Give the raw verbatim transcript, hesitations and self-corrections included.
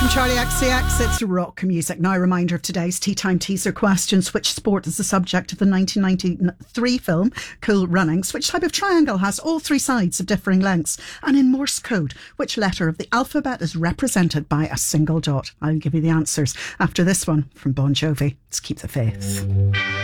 from Charlie X C X. It's rock music. Now, a reminder of today's Tea Time teaser questions. Which sport is the subject of the nineteen ninety-three film Cool Runnings? Which type of triangle has all three sides of differing lengths? And in Morse code, which letter of the alphabet is represented by a single dot? I'll give you the answers after this one from Bon Jovi. Let's keep the faith.